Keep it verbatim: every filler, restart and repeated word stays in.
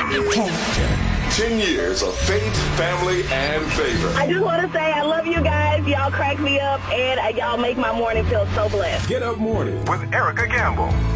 W. ten. ten years of faith, family, and favor. I just want to say I love you guys. Y'all crack me up, and y'all make my morning feel so blessed. Get Up Morning with Erica Campbell.